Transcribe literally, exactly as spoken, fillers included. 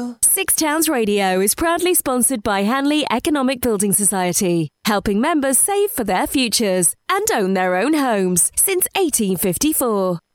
Radio. Six Towns Radio is proudly sponsored by Hanley Economic Building Society, helping members save for their futures and own their own homes since eighteen fifty-four.